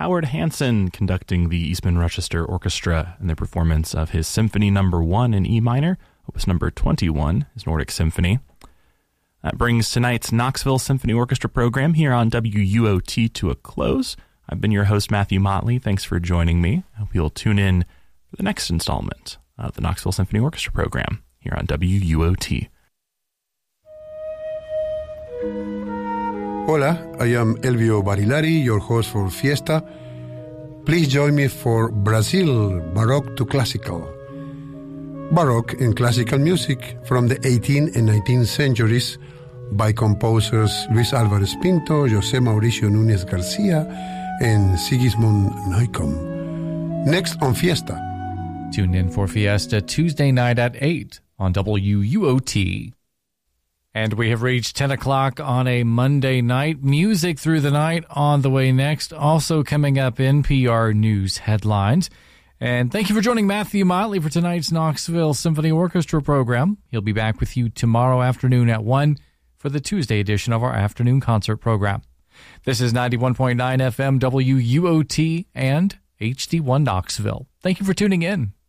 Howard Hanson conducting the Eastman Rochester Orchestra in their performance of his Symphony No. 1 in E minor, Opus No. 21, his Nordic Symphony. That brings tonight's Knoxville Symphony Orchestra program here on WUOT to a close. I've been your host, Matthew Motley. Thanks for joining me. I hope you'll tune in for the next installment of the Knoxville Symphony Orchestra program here on WUOT. Hola, I am Elvio Barilari, your host for Fiesta. Please join me for Brazil, Baroque to Classical. Baroque and classical music from the 18th and 19th centuries by composers Luis Álvarez Pinto, José Mauricio Núñez García, and Sigismund Neukomm. Next on Fiesta. Tune in for Fiesta Tuesday night at 8 on WUOT. And we have reached 10 o'clock on a Monday night. Music through the night on the way next. Also coming up, NPR News headlines. And thank you for joining Matthew Motley for tonight's Knoxville Symphony Orchestra program. He'll be back with you tomorrow afternoon at 1 for the Tuesday edition of our afternoon concert program. This is 91.9 FM WUOT and HD1 Knoxville. Thank you for tuning in.